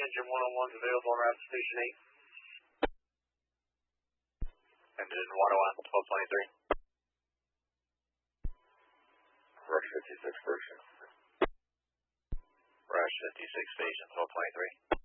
Engine 101 is available on route to Station 8. Engine 101, 1223. Rush 56 station. Rush 56 station, 1223.